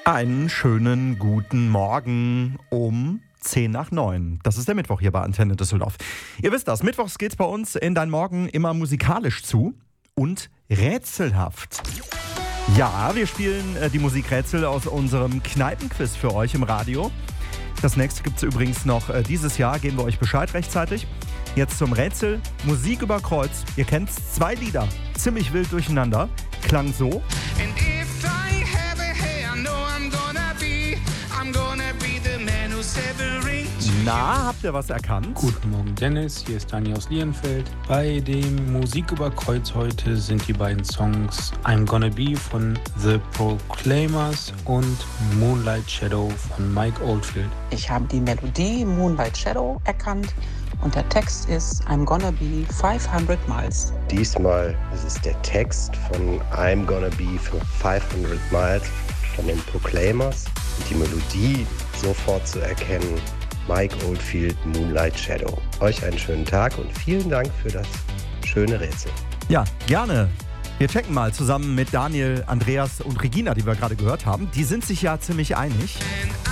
Einen schönen guten Morgen um 10 nach 9. Das ist der Mittwoch hier bei Antenne Düsseldorf. Ihr wisst das, mittwochs geht's bei uns in Dein Morgen immer musikalisch zu und rätselhaft. Ja, wir spielen die Musikrätsel aus unserem Kneipenquiz für euch im Radio. Das nächste gibt's übrigens noch dieses Jahr, geben wir euch Bescheid rechtzeitig. Jetzt zum Rätsel, Musik über Kreuz. Ihr kennt's, 2 Lieder, ziemlich wild durcheinander. Klang so. Na, habt ihr was erkannt? Guten Morgen Dennis, hier ist Dani aus Lierenfeld. Bei dem Musik über Kreuz heute sind die beiden Songs I'm Gonna Be von The Proclaimers und Moonlight Shadow von Mike Oldfield. Ich habe die Melodie Moonlight Shadow erkannt und der Text ist I'm Gonna Be 500 Miles. Diesmal ist es der Text von I'm Gonna Be for 500 Miles von den Proclaimers und die Melodie sofort zu erkennen. Mike Oldfield, Moonlight Shadow. Euch einen schönen Tag und vielen Dank für das schöne Rätsel. Ja, gerne. Wir checken mal zusammen mit Daniel, Andreas und Regina, die wir gerade gehört haben. Die sind sich ja ziemlich einig.